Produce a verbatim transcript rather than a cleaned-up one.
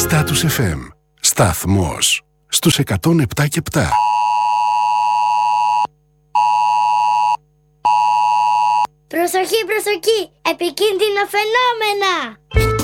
Status εφ εμ. Σταθμός στους εκατόν επτά και επτά. Προσοχή, προσοχή! Επικίνδυνα φαινόμενα!